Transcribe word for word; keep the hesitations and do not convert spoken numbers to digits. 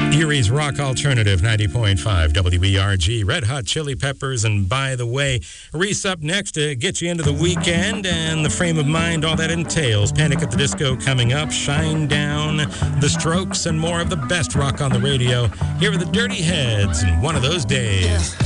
Erie's Rock Alternative, ninety point five W E R G, Red Hot Chili Peppers, and By the Way. Reese up next to get you into the weekend and the frame of mind all that entails. Panic at the Disco coming up, Shine Down, The Strokes, and more of the best rock on the radio. Here are the Dirty Heads, and One of Those Days.